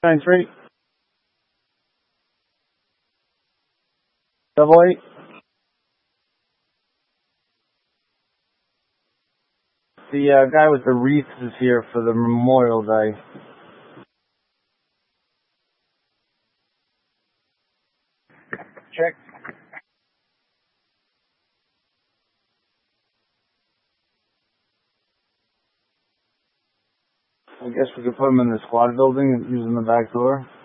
93, double eight. The guy with the wreaths is here for the Memorial Day. Check. I guess we could put him in the squad building using the back door.